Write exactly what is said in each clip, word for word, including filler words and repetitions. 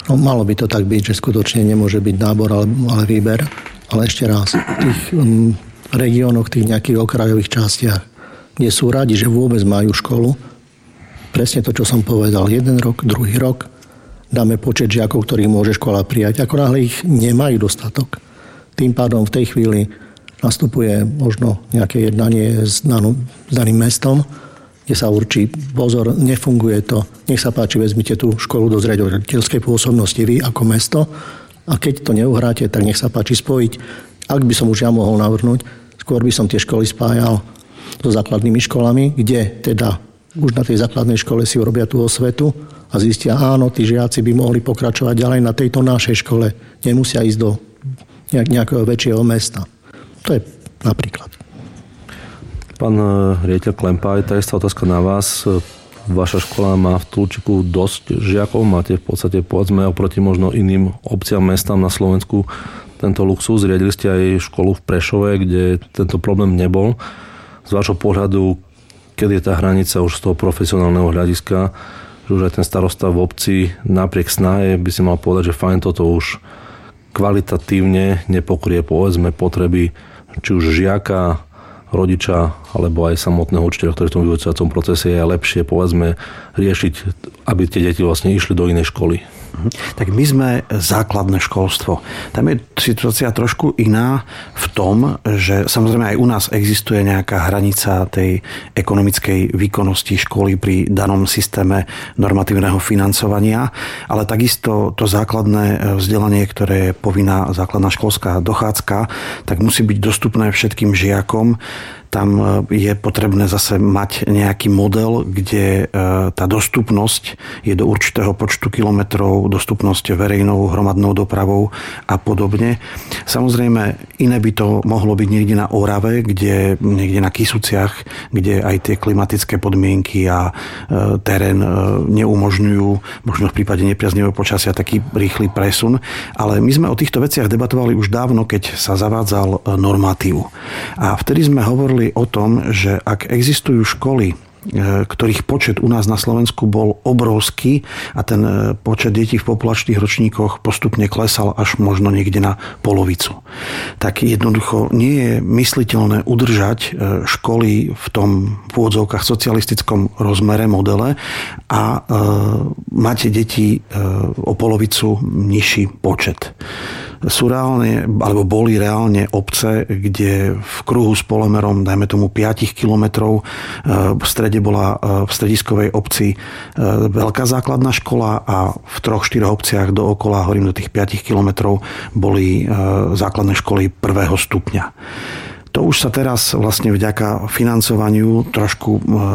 No, malo by to tak byť, že skutočne nemôže byť nábor, ale, ale výber. Ale ešte raz, v tých um, regiónoch, tých nejakých okrajových častiach, kde sú radi, že vôbec majú školu, presne to, čo som povedal, jeden rok, druhý rok, dáme počet žiakov, ktorých môže škola prijať. Ako náhle ich nemajú dostatok. Tým pádom v tej chvíli nastupuje možno nejaké jednanie s daným mestom, kde sa určí, pozor, nefunguje to. Nech sa páči, vezmite tú školu do zriaďovateľskej pôsobnosti vy ako mesto a keď to neuhráte, tak nech sa páči spojiť. Ak by som už ja mohol navrhnúť, skôr by som tie školy spájal so základnými školami, kde teda už na tej základnej škole si urobia tú osvetu a zistia, áno, tí žiaci by mohli pokračovať ďalej na tejto našej škole. Nemusia ísť do nejakého väčšieho mesta. To je napríklad. Pán riaditeľ Klempa, aj tá istá otázka na vás. Vaša škola má v Tulčiku dosť žiakov. Máte v podstate, povedzme, oproti možno iným obciam, mestám na Slovensku tento luxus. Zriadili ste aj školu v Prešove, kde tento problém nebol. Z vášho pohľadu, kedy je tá hranica už z toho profesionálneho hľadiska, že už aj ten starosta v obci napriek snahe by si mal povedať, že fajn, toto už kvalitatívne nepokrie, povedzme, potreby či už žiaka, rodiča alebo aj samotného učiteľa, ktorý v tom vyučovacom procese je lepšie, povedzme, riešiť, aby tie deti vlastne išli do inej školy. Tak my sme základné školstvo. Tam je situácia trošku iná v tom, že samozrejme aj u nás existuje nejaká hranica tej ekonomickej výkonnosti školy pri danom systéme normatívneho financovania, ale takisto to základné vzdelanie, ktoré je povinná základná školská dochádzka, tak musí byť dostupné všetkým žiakom. Tam je potrebné zase mať nejaký model, kde tá dostupnosť je do určitého počtu kilometrov, dostupnosť verejnou, hromadnou dopravou a podobne. Samozrejme, iné by to mohlo byť niekde na Orave, kde niekde na Kysuciach, kde aj tie klimatické podmienky a terén neumožňujú, možno v prípade nepriaznivého počasia, taký rýchly presun. Ale my sme o týchto veciach debatovali už dávno, keď sa zavádzal normatív. A vtedy sme hovorili o tom, že ak existujú školy, ktorých počet u nás na Slovensku bol obrovský a ten počet detí v populačných ročníkoch postupne klesal až možno niekde na polovicu. Tak jednoducho nie je mysliteľné udržať školy v tom v úvodzovkách socialistickom rozmere, modele a e, máte deti e, o polovicu nižší počet. Sú reálne, alebo boli reálne obce, kde v kruhu s polomerom, dajme tomu päť kilometrov, v strede bola v strediskovej obci veľká základná škola a v troch, štyroch obciach dookola, hovorím do tých päť kilometrov, boli základné školy prvého stupňa. To už sa teraz vlastne vďaka financovaniu trošku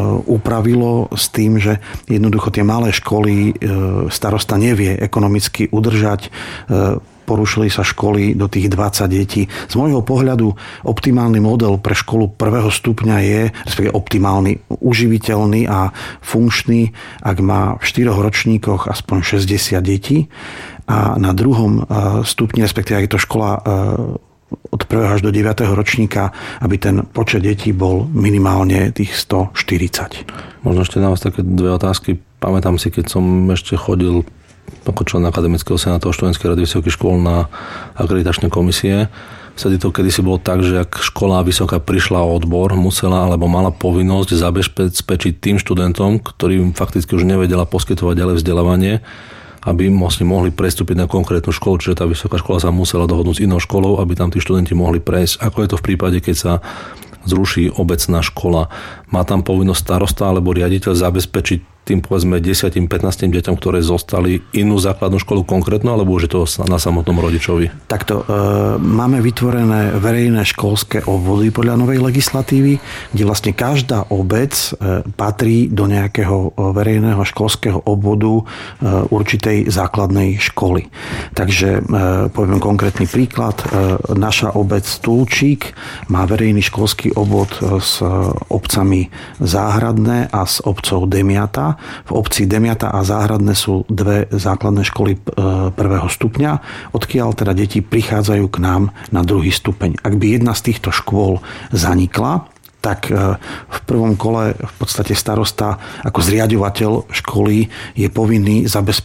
upravilo s tým, že jednoducho tie malé školy starosta nevie ekonomicky udržať. Porušili sa školy do tých dvadsať detí. Z môjho pohľadu optimálny model pre školu prvého stupňa je, respektíve optimálny, uživiteľný a funkčný, ak má v štyroch ročníkoch aspoň šesťdesiat detí a na druhom stupni, respektíve ak je to škola od prvého až do deviateho ročníka, aby ten počet detí bol minimálne tých stoštyridsať. Možno ešte na vás také dve otázky. Pamätám si, keď som ešte chodil ako člen Akademického senátu študentskej rady vysokých škôl na akreditačné komisie. Vtedy to kedysi bolo tak, že ak škola vysoká prišla o odbor, musela alebo mala povinnosť zabezpečiť tým študentom, ktorým fakticky už nevedela poskytovať ďalej vzdelávanie, aby vlastne mohli prestúpiť na konkrétnu školu, čiže tá vysoká škola sa musela dohodnúť s inou školou, aby tam tí študenti mohli prejsť. Ako je to v prípade, keď sa zruší obecná škola? Má tam povinnosť starosta alebo riaditeľ zabezpečiť tým povedzme desať pätnásť deťom, ktoré zostali, inú základnú školu konkrétnu, alebo už je to na samotnom rodičovi? Takto, e, máme vytvorené verejné školské obvody podľa novej legislatívy, kde vlastne každá obec e, patrí do nejakého verejného školského obvodu e, určitej základnej školy. Takže e, poviem konkrétny príklad. E, naša obec Tulčík má verejný školský obvod s obcami Záhradné a s obcou Demiata. V obci Demiata a Záhradné sú dve základné školy prvého stupňa, odkiaľ teda deti prichádzajú k nám na druhý stupeň. Ak by jedna z týchto škôl zanikla, tak v prvom kole v podstate starosta ako zriaďovateľ školy je povinný zabezpečiť